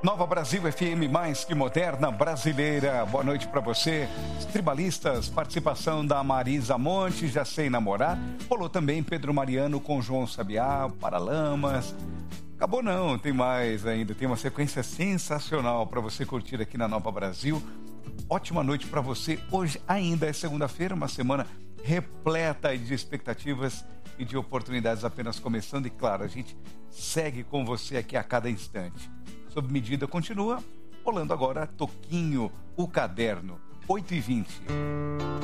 Nova Brasil FM, mais que moderna, brasileira. Boa noite para você. Os tribalistas, participação da Marisa Monte, Já Sei Namorar. Rolou também Pedro Mariano com João Sabiá, Paralamas. Acabou não, tem mais ainda. Tem uma sequência sensacional para você curtir aqui na Nova Brasil. Ótima noite para você. Hoje ainda é segunda-feira, uma semana repleta de expectativas e de oportunidades apenas começando. E claro, a gente segue com você aqui a cada instante. Sob medida continua, rolando agora Toquinho, o Caderno, 8h20.